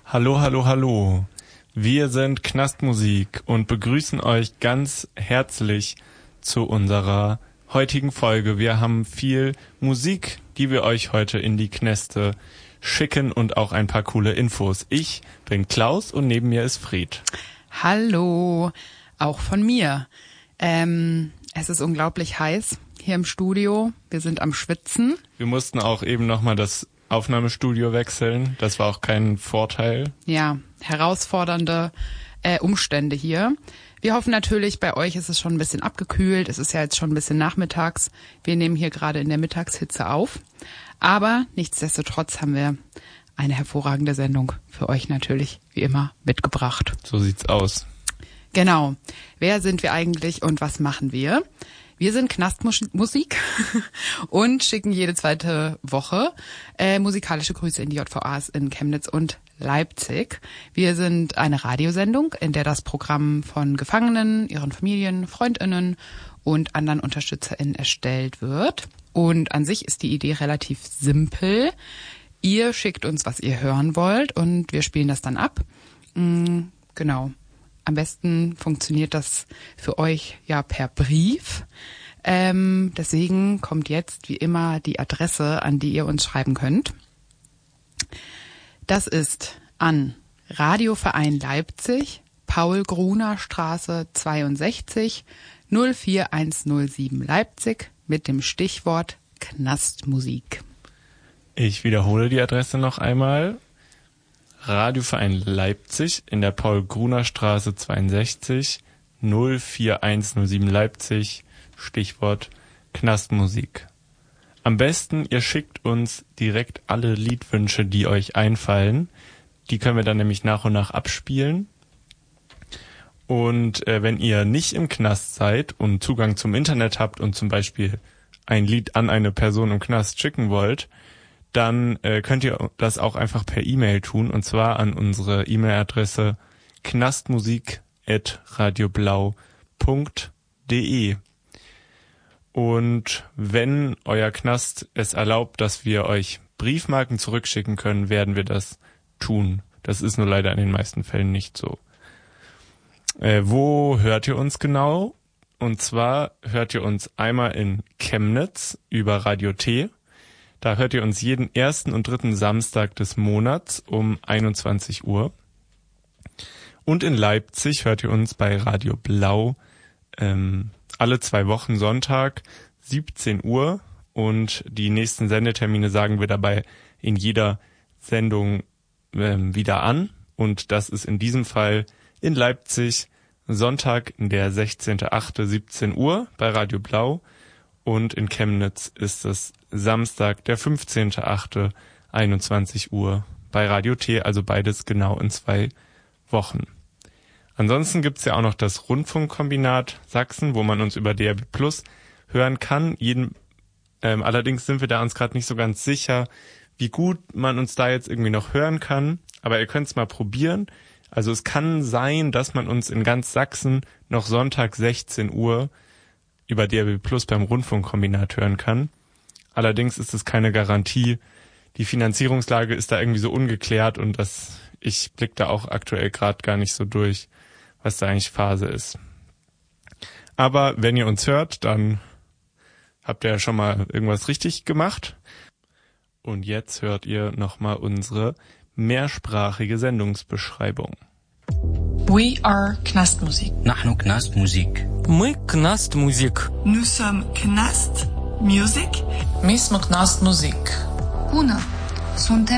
Hallo, hallo, hallo. Wir sind Knastmusik und begrüßen euch ganz herzlich zu unserer heutigen Folge. Wir haben viel Musik, die wir euch heute in die Kneste schicken und auch ein paar coole Infos. Ich bin Klaus und neben mir ist Fred. Hallo, auch von mir. Es ist unglaublich heiß hier im Studio. Wir sind am Schwitzen. Wir mussten auch eben nochmal das Aufnahmestudio wechseln. Das war auch kein Vorteil. Ja, herausfordernde Umstände hier. Wir hoffen natürlich, bei euch ist es schon ein bisschen abgekühlt. Es ist ja jetzt schon ein bisschen nachmittags. Wir nehmen hier gerade in der Mittagshitze auf. Aber nichtsdestotrotz haben wir eine hervorragende Sendung für euch natürlich, wie immer, mitgebracht. So sieht's aus. Genau. Wer sind wir eigentlich und was machen wir? Wir sind Knastmusik und schicken jede zweite Woche musikalische Grüße in die JVAs in Chemnitz und Leipzig. Wir sind eine Radiosendung, in der das Programm von Gefangenen, ihren Familien, FreundInnen und anderen UnterstützerInnen erstellt wird. Und an sich ist die Idee relativ simpel. Ihr schickt uns, was ihr hören wollt und wir spielen das dann ab. Genau. Am besten funktioniert das für euch ja per Brief. Deswegen kommt jetzt wie immer die Adresse, an die ihr uns schreiben könnt. Das ist an Radioverein Leipzig, Paul-Gruner-Straße 62 04107 Leipzig mit dem Stichwort Knastmusik. Ich wiederhole die Adresse noch einmal. Radioverein Leipzig in der Paul-Gruner-Straße 62 04107 Leipzig, Stichwort Knastmusik. Am besten, ihr schickt uns direkt alle Liedwünsche, die euch einfallen. Die können wir dann nämlich nach und nach abspielen. Und wenn ihr nicht im Knast seid und Zugang zum Internet habt und zum Beispiel ein Lied an eine Person im Knast schicken wollt, dann könnt ihr das auch einfach per E-Mail tun, und zwar an unsere E-Mail-Adresse knastmusik@radioblau.de. Und wenn euer Knast es erlaubt, dass wir euch Briefmarken zurückschicken können, werden wir das tun. Das ist nur leider in den meisten Fällen nicht so. Wo hört ihr uns genau? Und zwar hört ihr uns einmal in Chemnitz über Radio T. Da hört ihr uns jeden ersten und dritten Samstag des Monats um 21 Uhr. Und in Leipzig hört ihr uns bei Radio Blau alle 2 Wochen Sonntag 17 Uhr. Und die nächsten Sendetermine sagen wir dabei in jeder Sendung wieder an. Und das ist in diesem Fall in Leipzig Sonntag, der 16.08. 17 Uhr bei Radio Blau. Und in Chemnitz ist es Samstag, der 15.08. 21 Uhr bei Radio T, also beides genau in 2 Wochen. Ansonsten gibt's ja auch noch das Rundfunkkombinat Sachsen, wo man uns über DAB+ hören kann. Allerdings sind wir da uns gerade nicht so ganz sicher, wie gut man uns da jetzt irgendwie noch hören kann. Aber ihr könnt's mal probieren. Also es kann sein, dass man uns in ganz Sachsen noch Sonntag 16 Uhr über DAB+ beim Rundfunkkombinat hören kann. Allerdings ist es keine Garantie. Die Finanzierungslage ist da irgendwie so ungeklärt und ich blick da auch aktuell gerade gar nicht so durch, was da eigentlich Phase ist. Aber wenn ihr uns hört, dann habt ihr ja schon mal irgendwas richtig gemacht. Und jetzt hört ihr nochmal unsere mehrsprachige Sendungsbeschreibung. We are Knastmusik. نحن Knastmusik. Мы Knastmusik. Nous sommes Knast Music. Мы sme Knastmusik. Bună. Suntem